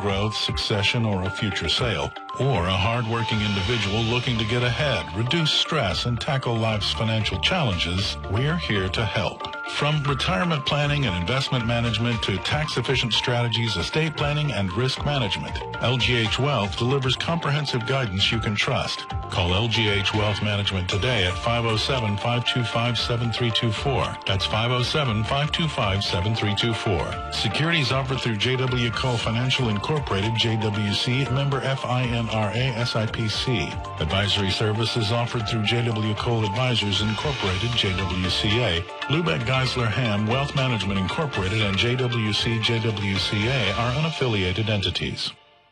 growth, succession, or a future sale, or a hardworking individual looking to get ahead, reduce stress, and tackle life's financial challenges, we're here to help. From retirement planning and investment management to tax-efficient strategies, estate planning, and risk management, LGH Wealth delivers comprehensive guidance you can trust. Call LGH Wealth Management today at 507-525-7324. That's 507-525-7324. Securities offered through J.W. Cole Financial Incorporated, JWC, member FINRA SIPC. Advisory services offered through J.W. Cole Advisors Incorporated, JWCA. Lubeck Geisler Ham Wealth Management Incorporated and JWC JWCA are unaffiliated entities.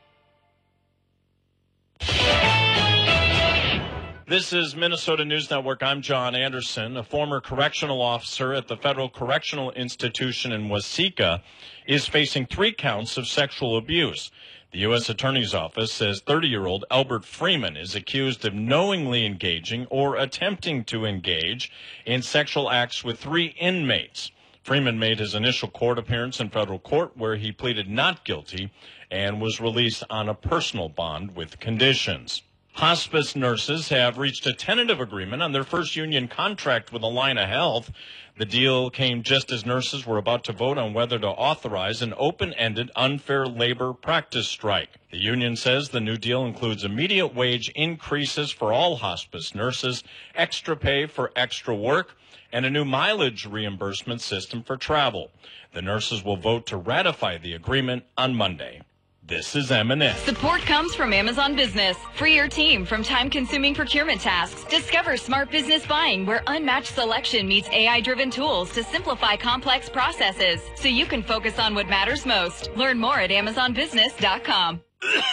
This is Minnesota News Network. I'm John Anderson. A former correctional officer at the Federal Correctional Institution in Waseca is facing 3 counts of sexual abuse. The U.S. Attorney's Office says 30-year-old Albert Freeman is accused of knowingly engaging or attempting to engage in sexual acts with 3 inmates. Freeman made his initial court appearance in federal court where he pleaded not guilty and was released on a personal bond with conditions. Hospice nurses have reached a tentative agreement on their first union contract with Allina Health. The deal came just as nurses were about to vote on whether to authorize an open-ended unfair labor practice strike. The union says the new deal includes immediate wage increases for all hospice nurses, extra pay for extra work, and a new mileage reimbursement system for travel. The nurses will vote to ratify the agreement on Monday. This is M&S. Support comes from Amazon Business. Free your team from time-consuming procurement tasks. Discover smart business buying where unmatched selection meets AI-driven tools to simplify complex processes so you can focus on what matters most. Learn more at AmazonBusiness.com.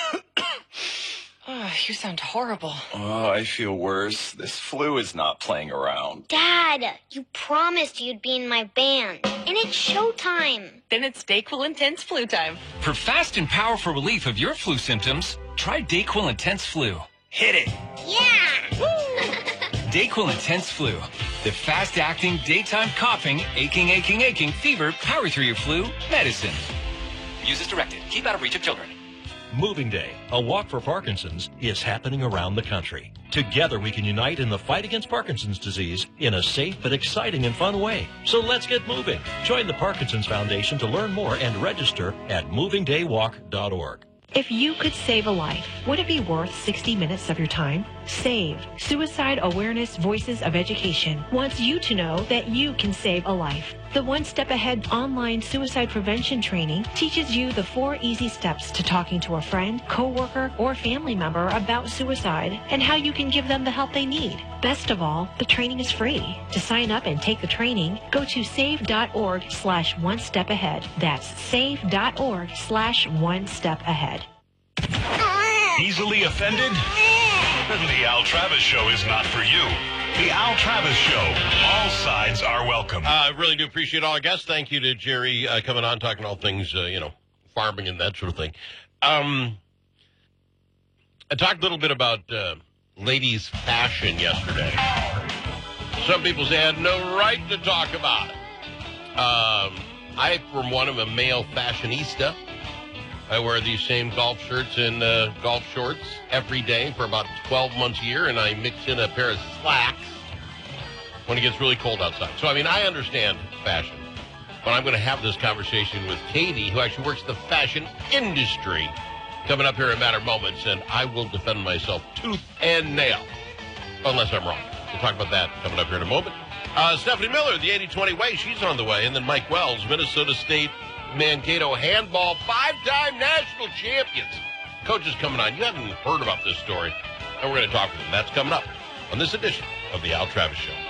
Oh, you sound horrible. Oh, I feel worse. This flu is not playing around. Dad, you promised you'd be in my band, and it's showtime. Then it's DayQuil Intense Flu time. For fast and powerful relief of your flu symptoms, try DayQuil Intense Flu. Hit it. Yeah! DayQuil Intense Flu. The fast-acting, daytime coughing, aching, fever, power through your flu medicine. Use as directed. Keep out of reach of children. Moving Day, a walk for Parkinson's, is happening around the country. Together we can unite in the fight against Parkinson's disease in a safe but exciting and fun way. So let's get moving. Join the Parkinson's Foundation to learn more and register at movingdaywalk.org. If you could save a life, would it be worth 60 minutes of your time? SAVE, Suicide Awareness Voices of Education, wants you to know that you can save a life. The One Step Ahead online suicide prevention training teaches you the 4 easy steps to talking to a friend, coworker, or family member about suicide and how you can give them the help they need. Best of all, the training is free. To sign up and take the training, go to save.org/one-step-ahead. That's save.org/one-step-ahead. Easily offended? The Al Travis Show is not for you. The Al Travis Show. All sides are welcome. I really do appreciate all our guests. Thank you to Jerry coming on, talking all things, farming and that sort of thing. I talked a little bit about ladies' fashion yesterday. Some people say I had no right to talk about it. I, for one, am a male fashionista. I wear these same golf shirts and golf shorts every day for about 12 months a year, and I mix in a pair of slacks when it gets really cold outside. So, I understand fashion, but I'm going to have this conversation with Katie, who actually works in the fashion industry, coming up here in a matter of moments, and I will defend myself tooth and nail, unless I'm wrong. We'll talk about that coming up here in a moment. Stephanie Miller, the 80-20 way, she's on the way, and then Mike Wells, Minnesota State Mankato handball 5-time national champions. Coach is coming on. You haven't heard about this story, and we're going to talk with him. That's coming up on this edition of the Al Travis Show.